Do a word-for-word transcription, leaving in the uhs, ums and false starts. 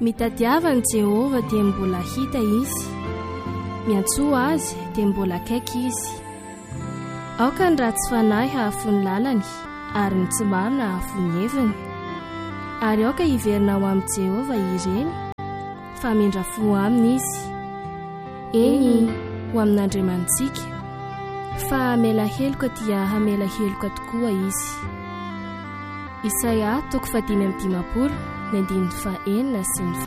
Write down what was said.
mitadiavany Jehova dia mbola hita izy, miantsoa azy dia mbola akaiky izy. Aoka ny ratsy fanahy hahafony lalany, ary ny tsy marina hahafony heviny. Ary aoka hiverina ao amin'ny Jehova ireny, fa mindrafo aminy izy. Eny ho amin'Andriamantsika, fa hamela heloka dia hamela heloka tokoa izy. Isaia toko fadimy amby dimapolo, ny andininy fahaenina sy ny